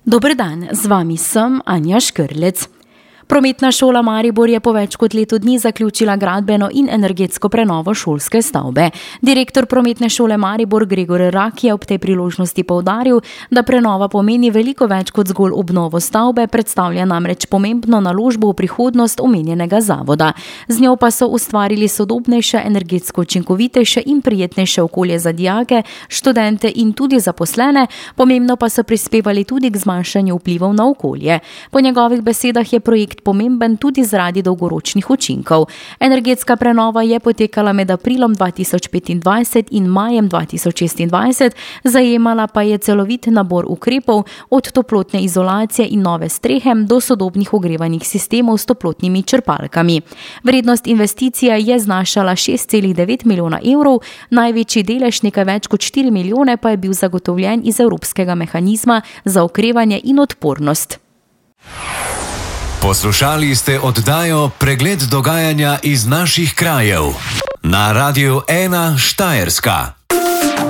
Dober dan, z vami sem Anja Škrlec. Prometna šola Maribor je po več kot letu dni zaključila gradbeno in energetsko prenovo šolske stavbe. Direktor prometne šole Maribor Gregor Rak je ob tej priložnosti poudaril, da prenova pomeni veliko več kot zgolj obnovo stavbe, predstavlja namreč pomembno naložbo v prihodnost omenjenega zavoda. Z njo pa so ustvarili sodobnejše, energetsko učinkovitejše in prijetnejše okolje za dijake, študente in tudi zaposlene, pomembno pa so prispevali tudi k zmanjšanju vplivov na okolje. Po njegovih besedah je projekt pomemben tudi zaradi dolgoročnih učinkov. Energetska prenova je potekala med aprilom 2025 in majem 2026, zajemala pa je celovit nabor ukrepov od toplotne izolacije in nove strehe do sodobnih ogrevanih sistemov s toplotnimi črpalkami. Vrednost investicije je znašala 6,9 milijona evrov, največji delež, nekaj več kot 4 milijone, pa je bil zagotovljen iz Evropskega mehanizma za okrevanje in odpornost. Poslušali ste oddajo Pregled dogajanja iz naših krajev na Radiu 1 Štajerska.